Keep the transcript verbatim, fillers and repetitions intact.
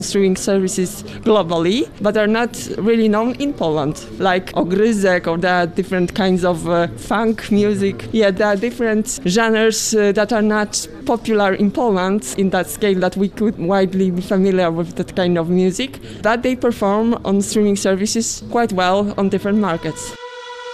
streaming services globally, but are not really known in Poland, like Ogryzek, or there are different kinds of uh, funk music. Yeah, there are different genres uh, that are not popular in Poland in that scale that we could widely be familiar with that kind of music, that they perform on streaming services quite well on different markets.